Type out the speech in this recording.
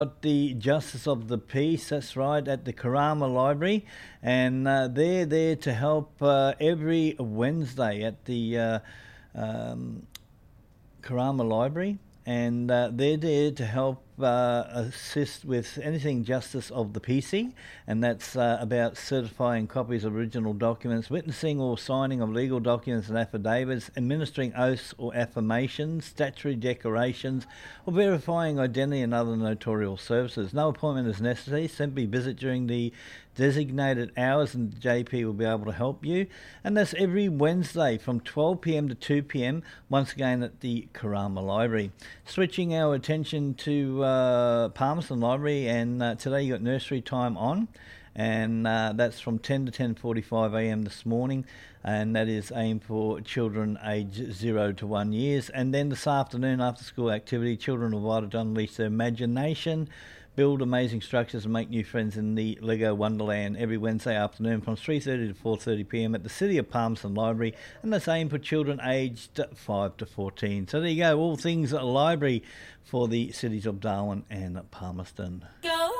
Got the Justice of the Peace, that's right, at the Karama Library, and they're there to help every Wednesday at the Karama Library, and they're there to help assist with anything justice of the PC, and that's about certifying copies of original documents, witnessing or signing of legal documents and affidavits, administering oaths or affirmations, statutory declarations, or verifying identity and other notarial services. No appointment is necessary. Simply visit during the designated hours and JP will be able to help you. And that's every Wednesday from 12pm to 2pm, once again at the Karama Library. Switching our attention to Palmerston Library, and today you got nursery time on, and that's from 10 to 10:45am this morning, and that is aimed for children aged 0 to 1 years. And then this afternoon, after school activity, children are invited to unleash their imagination, build amazing structures and make new friends in the Lego Wonderland every Wednesday afternoon from 3:30 to 4:30pm at the City of Palmerston Library, and that's aimed for children aged 5 to 14. So there you go, all things at a library for the cities of Darwin and Palmerston. Go